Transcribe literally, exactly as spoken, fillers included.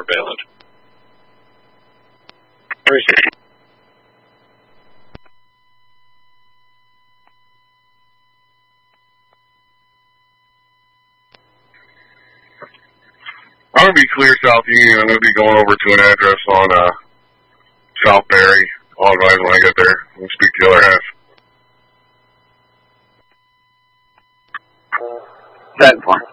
valid. Appreciate it. I'm going to be clear South Union. I'm going to be going over to an address on uh, South Berry. I'll advise when I get there. We'll speak to the other half. That point.